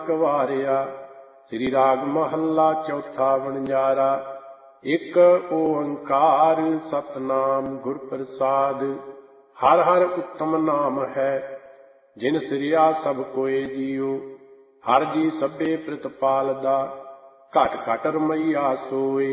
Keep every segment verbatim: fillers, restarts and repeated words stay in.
ਨਾਨਕ ਵਾਰਿਆ। ਸ੍ਰੀ ਰਾਗ ਮਹੱਲਾ ਚੌਥਾ ਵਣਜਾਰਾ। ਇੱਕ ਓੰਕਾਰ ਸਤਨਾਮ ਗੁਰ ਪ੍ਰਸਾਦ। ਹਰ ਹਰ ਉੱਤਮ ਨਾਮ ਹੈ, ਜਿਨ ਸਿਰਿਆ ਸਭ ਕੋਏ ਜੀਉ। ਹਰ ਜੀ ਸਭੇ ਪ੍ਰਤਪਾਲਦਾ, ਘਟ ਘਟ ਰਮਈਆ ਸੋਏ।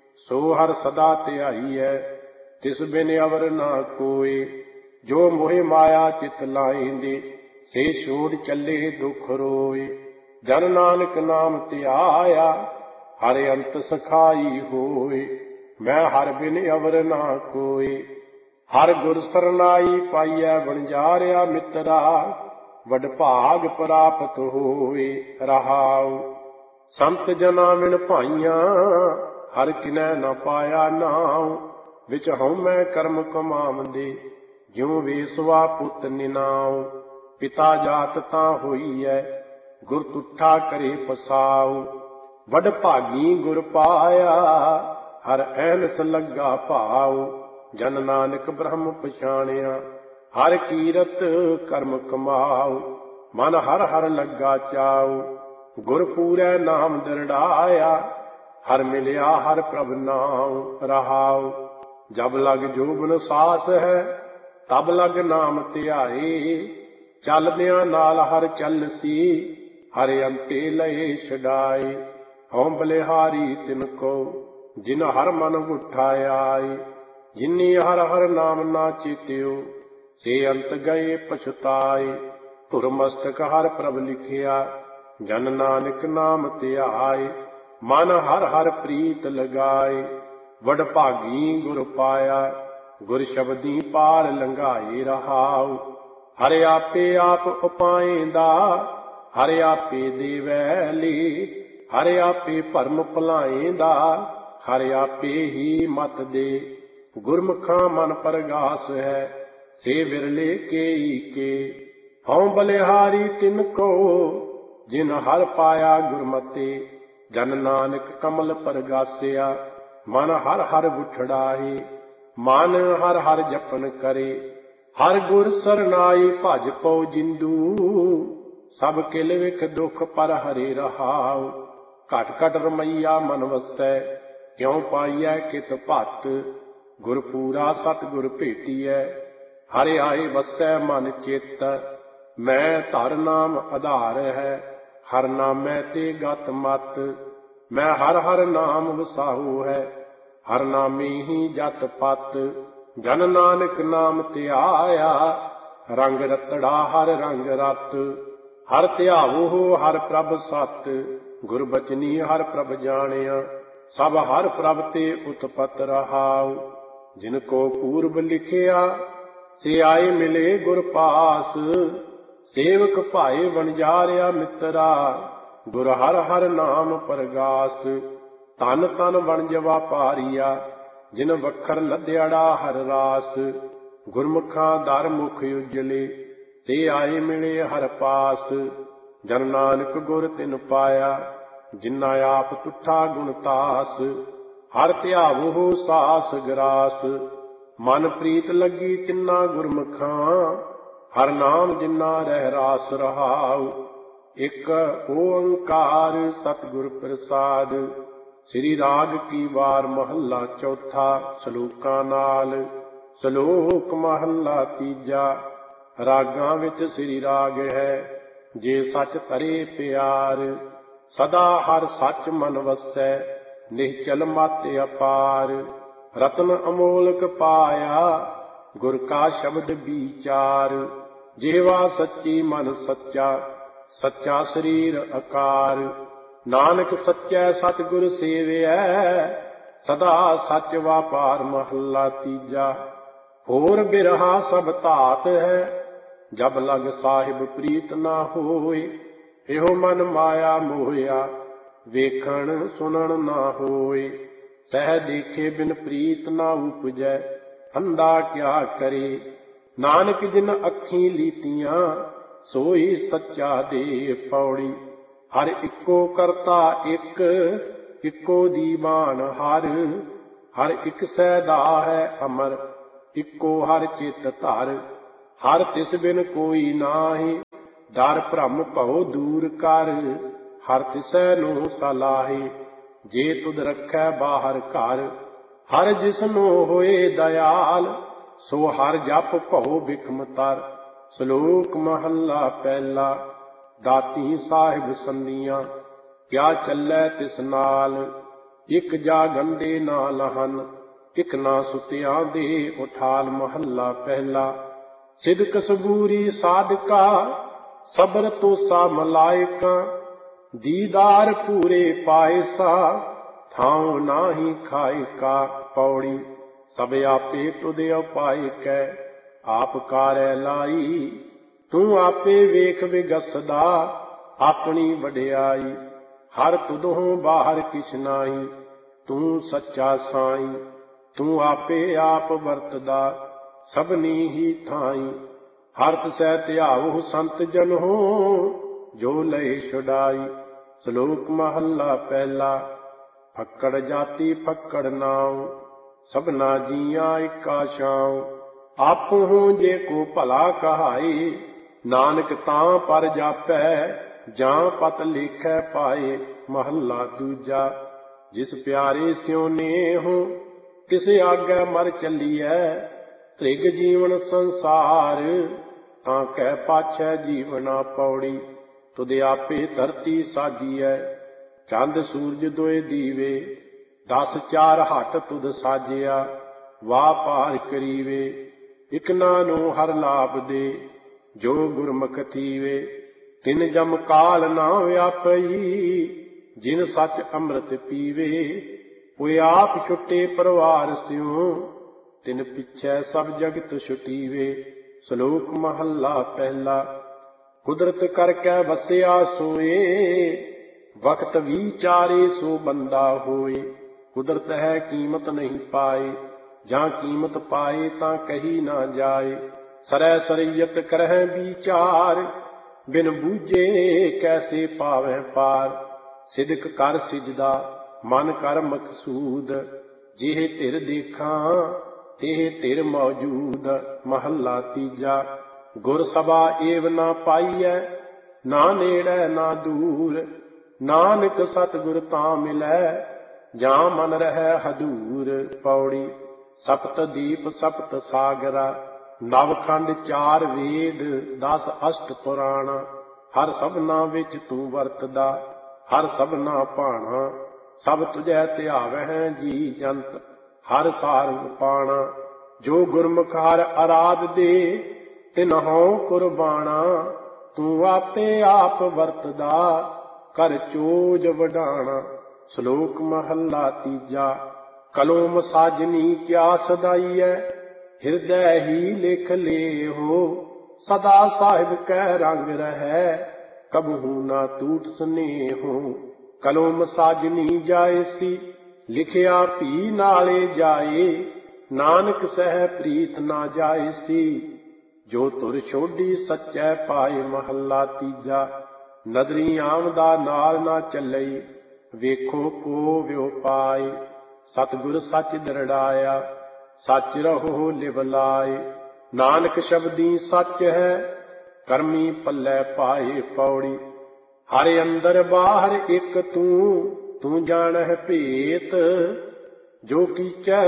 ਸੋ ਹਰ ਸਦਾ ਧਿਆਈਐ, ਤਿਸ ਬਿਨ ਅਵਰ ਨਾ ਕੋਏ। ਜੋ ਮੋਹਿ ਮਾਇਆ ਚਿਤ ਲਾਇਂਦੇ, ਸੇ ਛੋੜ ਚੱਲੇ ਦੁਖ ਰੋਏ। ਜਨ ਨਾਨਕ ਨਾਮ ਧਿਆਇਆ, ਹਰ ਅੰਤ ਸਖਾਈ ਹੋਏ। ਮੈਂ ਹਰ ਬਿਨ ਅਵਰ ਨਾ ਕੋਏ। ਹਰ ਗੁਰ ਸਰਨਾਈ ਪਾਈਐ ਵਣਜਾਰਿਆ ਮਿੱਤਰਾ। ਵਡ ਭਾਗ ਪ੍ਰਾਪਤ ਹੋਏ ਰਹਾਉ। ਸੰਤ ਜਨਾ ਵਿਣ ਭਾਈਆਂ, ਹਰ ਕਿਨੈ ਨ ਪਾਇਆ ਨਾਉ। ਵਿੱਚ ਹਉਮੈ ਕਰਮ ਕਮਾਵੰਦੇ, ਜਿਉ ਵੇਸਵਾ ਪੁੱਤ ਨਿਨਾਉ। ਪਿਤਾ ਜਾਤ ਤਾਂ ਹੋਈਐ, ਗੁਰ ਤੁਠਾ ਕਰੇ ਪਸਾਉ। ਵਡ ਭਾਗੀ ਗੁਰ ਪਾਇਆ, ਹਰ ਐਨਸ ਲੱਗਾ ਭਾਉ। ਜਨ ਨਾਨਕ ਬ੍ਰਹਮ ਪਛਾਣਿਆ, ਹਰ ਕੀਰਤ ਕਰਮ ਕਮਾਉ। ਮਨ ਹਰ ਹਰ ਲੱਗਾ ਚਾਉ, ਗੁਰ ਪੂਰੈ ਨਾਮ ਦਰੜਾਇਆ। ਹਰ ਮਿਲਿਆ ਹਰ ਪ੍ਰਭ ਨਾਉ ਰਹਾਉ। ਜਬ ਲਗ ਜੋਬਨ ਸਾਸ ਹੈ, ਤਬ ਲਗ ਨਾਮ ਧਿਆਏ। ਚੱਲਦਿਆਂ ਨਾਲ ਹਰ ਚੱਲਸੀ, ਹਰ ਅੰਤੇ ਲਏ ਛਡਾਏ। ਹਉ ਬਲਿਹਾਰੀ ਤਿਨ ਕੋ, ਜਿਨ ਹਰ ਮਨ ਉਠਾਇਆਏ। ਜਿਨੀ ਹਰ ਹਰ ਨਾਮ ਨਾ ਚੇਤਿਓ, ਸੇ ਅੰਤ ਗਏ ਪਛਤਾਏ। ਧੁਰ ਮਸਤਕ ਹਰ ਪ੍ਰਭ ਲਿਖਿਆ, ਜਨ ਨਾਨਕ ਨਾਮ ਧਿਆਏ। ਮਨ ਹਰ ਹਰ ਪ੍ਰੀਤ ਲਗਾਏ, ਵਡ ਭਾਗੀ ਗੁਰ ਪਾਇਆ। ਗੁਰ ਸ਼ਬਦੀ ਪਾਰ ਲੰਘਾਏ ਰਹਾਉ। ਹਰ ਆਪੇ ਆਪ ਉਪਾਇਂਦਾ, ਹਰ ਆਪੇ ਦੇਵੈ ਲੀ। ਹਰ ਆਪੇ ਭਰਮ ਭੁਲਾਇਂਦਾ, ਹਰ ਆਪੇ ਹੀ ਮਤ ਦੇ। ਗੁਰਮੁਖਾਂ ਮਨ ਪਰਗਾਸ ਹੈ, ਸੇ ਵਿਰਲੇ ਕੇਈ ਕੇ। ਹਉ ਬਲਿਹਾਰੀ ਤਿਨ ਕੋ, ਜਿਨ ਹਰ ਪਾਇਆ ਗੁਰਮਤੇ। ਜਨ ਨਾਨਕ ਕਮਲ ਪਰਗਾਸਿਆ, ਮਨ ਹਰ ਹਰ ਉਠੜਾਏ। ਮਨ ਹਰ ਹਰ ਜਪਨ ਕਰੇ, ਹਰ ਗੁਰ ਸਰਨਾਈ। ਭਜ ਪਉ ਜਿੰਦੂ, ਸਭ ਕਿਲ ਵਿਖ ਦੁਖ ਪਰ ਹਰੇ ਰਹਾਉ। ਘਟ ਘਟ ਰਮਈਆ ਮਨ ਵਸੈ, ਕਿਉ ਪਾਈਐ ਕਿਤ ਭਤ। ਗੁਰ ਪੂਰਾ ਸਤਿਗੁਰ ਭੇਟੀਐ, ਹਰਿ ਆਏ ਵਸੈ ਮਨ ਚਿੱਤ। ਮੈਂ ਧਰ ਨਾਮ ਆਧਾਰ ਹੈ, ਹਰ ਨਾਮੈ ਤੇ ਗਤ ਮਤ। ਮੈਂ ਹਰ ਹਰ ਨਾਮ ਵਸਾਹੂ ਹੈ, ਹਰ ਨਾਮੇ ਹੀ ਜਤ ਪਤ। ਜਨ ਨਾਨਕ ਨਾਮ ਧਿਆਇਆ, ਰੰਗ ਰਤੜਾ ਹਰ ਰੰਗ ਰਤ। ਹਰ ਧਿਆਵੋ ਹਰ ਪ੍ਰਭ ਸਤ, ਗੁਰ ਬਚਨੀ ਹਰ ਪ੍ਰਭ ਜਾਣਿਆ। ਸਭ ਹਰ ਪ੍ਰਭ ਤੇ ਉਤਪਤ ਰਹਾਉ। ਜਿਨ ਕੋ ਪੂਰਬ ਲਿਖਿਆ, ਸੇ ਆਏ ਮਿਲੇ ਗੁਰ ਪਾਸ। ਸੇਵਕ ਭਾਏ ਵਣਜਾਰਿਆ ਮਿੱਤਰਾ, ਗੁਰ ਹਰ ਹਰ ਨਾਮ ਪਰਗਾਸ। ਧਨ ਤਨ ਵਣਜ ਵਾਪਾਰੀਆ, ਜਿਨ ਵਖਰ ਲੱਦਿਆੜਾ ਹਰ ਰਾਸ। ਗੁਰਮੁਖਾਂ ਦਰ ਮੁਖ ਉਜਲੇ, ਤੇ ਆਏ ਮਿਲੇ ਹਰ ਪਾਸ। ਜਨ ਨਾਨਕ ਗੁਰ ਤਿਨ ਪਾਇਆ, ਜਿਨਾ ਆਪ ਤੁਠਾ ਗੁਣ ਤਾਸ। ਹਰ ਧਿਆਵੋ ਸਾਸ ਗਰਾਸ, ਮਨ ਪ੍ਰੀਤ ਲੱਗੀ ਤਿੰਨਾ ਗੁਰਮੁਖਾਂ। ਹਰ ਨਾਮ ਜਿਨਾ ਰਹਿ ਰਾਸ ਰਹਾਉ। ਇੱਕ ਓੰਕਾਰ ਸਤਿਗੁਰ ਪ੍ਰਸਾਦ। ਸ੍ਰੀ ਰਾਗ ਕੀ ਵਾਰ ਮਹੱਲਾ ਚੌਥਾ। ਸਲੋਕਾਂ ਨਾਲ। ਸਲੋਕ ਮਹੱਲਾ ਤੀਜਾ। ਰਾਗਾਂ ਵਿੱਚ ਸ੍ਰੀ ਰਾਗ ਹੈ, ਜੇ ਸੱਚ ਧਰੇ ਪਿਆਰ। ਸਦਾ ਹਰ ਸੱਚ ਮਨ ਵਸੈ, ਨਿਹਚਲ ਮਤ ਅਪਾਰ। ਰਤਨ ਅਮੋਲਕ ਪਾਇਆ, ਗੁਰ ਕਾ ਸ਼ਬਦ ਵਿਚਾਰ। ਜਿਹਵਾ ਸੱਚੀ ਮਨ ਸੱਚਾ, ਸੱਚਾ ਸਰੀਰ ਆਕਾਰ। ਨਾਨਕ ਸੱਚੈ ਸਤਿਗੁਰ ਸੇਵਿਐ, ਸਦਾ ਸੱਚ ਵਾਪਾਰ। ਮਹੱਲਾ ਤੀਜਾ। ਹੋਰ ਬਿਰਹਾ ਸਭ ਧਾਤ ਹੈ, ਜਬ ਲਗ ਸਾਹਿਬ ਪ੍ਰੀਤ ਨਾ ਹੋਏ। ਇਹੋ ਮਨ ਮਾਇਆ ਮੋਹਿਆ, ਵੇਖਣ ਸੁਣਨ ਨਾ ਹੋਏ। ਸਹਿ ਦੇਖੇ ਬਿਨ ਪ੍ਰੀਤ ਨਾ ਉਪਜੈ, ਅੰਧਾ ਕਿਆ ਕਰੇ। ਨਾਨਕ ਜਿਨ ਅੱਖੀਂ ਲੀਤੀਆਂ, ਸੋਈ ਸੱਚਾ ਦੇ ਪੌੜੀ। ਹਰ ਇੱਕੋ ਕਰਤਾ ਇੱਕ, ਇੱਕੋ ਦੀਵਾਨ ਹਰ। ਹਰ ਇੱਕ ਸੈਦਾ ਹੈ ਅਮਰ, ਇੱਕੋ ਹਰ ਚਿਤ ਧਰ। ਹਰ ਤਿਸ ਬਿਨ ਕੋਈ ਨਾਹੀ, ਡਰ ਭ੍ਰਮ ਭਉ ਦੂਰ ਕਰ, ਹਰ ਤਿਸੈ ਨੂੰ ਸਲਾਹੇ। ਜੇ ਤੁਧ ਰੱਖੈ ਬਾਹਰ ਘਰ, ਹਰ ਜਿਸਨੂੰ ਹੋਏ ਦਇਆਲ। ਸੋ ਹਰ ਜਪ ਭਉ ਬਿਖਮ ਤਰ, ਸ਼ਲੋਕ ਮਹੱਲਾ ਪਹਿਲਾ। ਦਾਤੀ ਸਾਹਿਬ ਸੰਧੀਆਂ, ਕਿਆ ਚੱਲੈ ਤਿਸ ਨਾਲ। ਇੱਕ ਜਾ ਗੰਢੇ ਨਾ ਲਹਨ, ਇੱਕ ਨਾ ਸੁਤਿਆਂ ਦੇ ਉਠਾਲ। ਮਹੱਲਾ ਪਹਿਲਾ। ਸਿਦਕ ਸਬੂਰੀ ਸਾਧਕਾ, ਸਬਰ ਤੋਸਾ ਮਲਾਇਕਾ। ਦੀਦਾਰ ਪੂਰੇ ਪਾਇਸਾ, ਥਾਉ ਨਾਹੀ ਖਾਇ ਕਾ। ਪੌੜੀ। ਸਭ ਆਪੇ ਤੁਧ ਉਪਾਇ ਕੈ, ਆਪ ਕਾਰੈ ਲਾਈ। ਤੂੰ ਆਪੇ ਵੇਖ ਵਿਗਸਦਾ, ਆਪਣੀ ਵਡਿਆਈ। ਹਰ ਤੁਧੋਂ ਬਾਹਰ ਕਿਛ ਨਾਹੀ, ਤੂੰ ਸੱਚਾ ਸਾਈ। ਤੂੰ ਆਪੇ ਆਪ ਵਰਤਦਾ, ਸਭਨੀ ਹੀ ਥਾਈ। ਹਰ ਤਿਸੈ ਧਿਆਵਹੁ ਸੰਤ ਜਨ ਹੋ, ਜੋ ਲਏ ਛੁਡਾਈ। ਸ਼ਲੋਕ ਮਹੱਲਾ ਪਹਿਲਾ। ਫੱਕੜ ਜਾਤੀ ਫੱਕੜ ਨਾਉ, ਸਭਨਾ ਜੀਆਂ ਇੱਕਾ ਛਾਉ। ਆਪਹੁ ਜੇ ਕੋ ਭਲਾ ਕਹਾਏ, ਨਾਨਕ ਤਾਂ ਪਰ ਜਾਪੈ, ਜਾਂ ਪਤ ਲੇਖੈ ਪਾਏ। ਮਹੱਲਾ ਦੂਜਾ। ਜਿਸ ਪਿਆਰੇ ਸਿਉ ਨੇਹੁ, ਕਿਸ ਆਗੈ ਮਰ ਚੱਲੀਐ। ਤ੍ਰਿਗ ਜੀਵਨ ਸੰਸਾਰ, ਤਾਂ ਕਹਿ ਪਾਛੈ ਜੀਵਨਾ। ਪੌੜੀ। ਤੁਧ ਆਪੇ ਧਰਤੀ ਸਾਜੀਐ, ਚੰਦ ਸੂਰਜ ਦੋਏ ਦੀਵੇ। ਦਸ ਚਾਰ ਹੱਟ ਤੁਧ ਸਾਜਿਆ, ਵਾਹ ਪਾਰ ਕਰੀਵੇ। ਇਕ ਨਾਨੋ ਹਰ ਲਾਭ ਦੇ, ਜੋ ਗੁਰਮੁਖ ਥੀਵੇ। ਤਿਨ ਜਮ ਕਾਲ ਨਾ ਵਿਆਪਈ, ਜਿਨ ਸੱਚ ਅੰਮ੍ਰਿਤ ਪੀਵੇ। ਕੋਈ ਆਪ ਛੁੱਟੇ ਪਰਵਾਰ ਸਿਉ, ਤਿਨ ਪਿਛੈ ਸਭ ਜਗਤ ਛੁਟੀਵੇ। ਸ਼ਲੋਕ ਮਹੱਲਾ ਪਹਿਲਾ। ਕੁਦਰਤ ਕਰਕੇ ਵਸਿਆ ਸੋਏ, ਵਕਤ ਵਿਚਾਰੇ ਸੋ ਬੰਦਾ ਹੋਏ। ਕੁਦਰਤ ਹੈ ਕੀਮਤ ਨਹੀਂ ਪਾਏ, ਜਾਂ ਕੀਮਤ ਪਾਏ ਤਾਂ ਕਹੀ ਨਾ ਜਾਏ। ਸਰੈ ਸਰੀਅਤ ਕਰਹਿ ਵਿਚਾਰ, ਬਿਨ ਬੂਝੇ ਕੈਸੇ ਪਾਵੈ ਪਾਰ। ਸਿਦਕ ਕਰ ਸਿਜਦਾ, ਮਨ ਕਰ ਮਕਸੂਦ। ਜਿਹ ਧਿਰ ਦੇਖਾਂ, ਤਿਹ ਧਿਰ ਮੌਜੂਦ। ਮਹੱਲਾ ਤੀਜਾ। ਗੁਰ ਸਭਾ ਏਵ ਨਾ ਪਾਈਐ, ਨਾ ਨੇੜੈ ਨਾ ਦੂਰ। ਨਾਨਕ ਸਤਿਗੁਰ ਤਾਂ ਮਿਲੈ, ਜਾਂ ਮਨ ਰਹਿ ਹਦੂਰ। ਪੌੜੀ। ਸਪਤ ਦੀਪ ਸਪਤ ਸਾਗਰਾ, ਨਵਖੰਡ ਚਾਰ ਵੇਦ। ਦਸ ਅਸ਼ਟ ਪੁਰਾਣ, ਹਰ ਸਭਨਾ ਵਿੱਚ ਤੂੰ ਵਰਤਦਾ। ਹਰ ਸਭਨਾ ਭਾਣਾ, ਸਭ ਤੁਝੈ ਧਿਆਵਹਿ ਜੀ ਜੰਤ। ਹਰ ਸਾਰੰਗ ਪਾਣਾ, ਜੋ ਗੁਰਮੁਖ ਹਰ ਅਰਾਧ ਦੇ। ਤਿਨਹੁ ਕੁਰਬਾਣਾ, ਤੂੰ ਆਪੇ ਆਪ ਵਰਤਦਾ। ਕਰ ਚੋਜ ਵਡਾਣਾ। ਸ਼ਲੋਕ ਮਹੱਲਾ ਤੀਜਾ। ਕਲੋਮ ਸਾਜਨੀ ਕਿਆ ਸਦਾਈਐ, ਹਿਰਦੈ ਹੀ ਲਿਖ ਲੇਹੋ। ਸਦਾ ਸਾਹਿਬ ਕੈ ਰੰਗ ਰਹੈ, ਕਬਹੂ ਨਾ ਟੂਟ ਸਨੇਹੋ। ਕਲੋਮ ਸਾਜਨੀ ਜਾਇਸੀ, ਲਿਖਿਆ ਭੀ ਨਾਲੇ ਜਾਏ। ਨਾਨਕ ਸਹਿ ਪ੍ਰੀਤ ਨਾ ਜਾਇਸੀ, ਜੋ ਧੁਰ ਛੋਡੀ ਸੱਚੈ ਪਾਏ। ਮਹੱਲਾ ਤੀਜਾ। ਨਦਰੀ ਆਮਦਾ ਨਾਲ ਨਾ ਚੱਲਈ, ਵੇਖੋ ਕੋ ਵਿਉ ਪਾਏ। ਸਤਿਗੁਰ ਸੱਚ ਦਰੜਾਇਆ, ਸੱਚ ਰਹੋ ਲਿਵ ਲਾਏ। ਨਾਨਕ ਸ਼ਬਦੀ ਸੱਚ ਹੈ, ਕਰਮੀ ਪੱਲੇ ਪਾਏ। ਪੌੜੀ। ਹਰ ਅੰਦਰ ਬਾਹਰ ਇੱਕ ਤੂੰ, ਤੂੰ ਜਾਣਹਿ ਭੇਤ। ਜੋ ਕੀਚੈ